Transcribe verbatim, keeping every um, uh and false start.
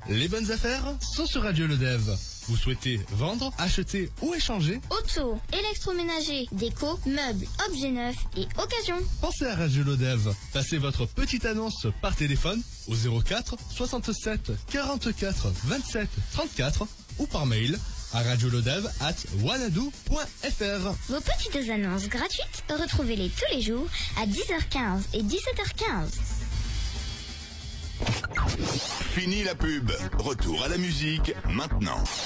Les bonnes affaires sont sur Radio Le Dev. Vous souhaitez vendre, acheter ou échanger? Auto, électroménager, déco, meubles, objets neufs et occasion. Pensez à Radio Le Dev. Passez votre petite annonce par téléphone au zéro quatre soixante-sept quarante-quatre vingt-sept trente-quatre ou par mail à radioledev arobase wanadoo point fr. Vos petites annonces gratuites, retrouvez-les tous les jours à dix heures quinze et dix-sept heures quinze. Fini la pub. Retour à la musique maintenant.